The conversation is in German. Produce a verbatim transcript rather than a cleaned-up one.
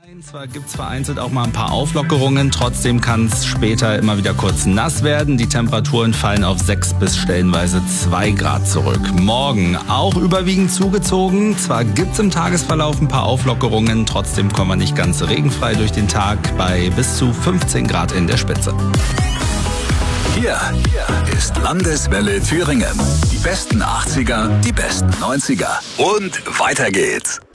Zwar gibt es vereinzelt auch mal ein paar Auflockerungen, trotzdem kann es später immer wieder kurz nass werden. Die Temperaturen fallen auf sechs bis stellenweise zwei Grad zurück. Morgen auch überwiegend zugezogen. Zwar gibt es im Tagesverlauf ein paar Auflockerungen, trotzdem kommen wir nicht ganz regenfrei durch den Tag bei bis zu fünfzehn Grad in der Spitze. Hier ist Landeswelle Thüringen. Die besten achtziger, die besten neunziger und weiter geht's.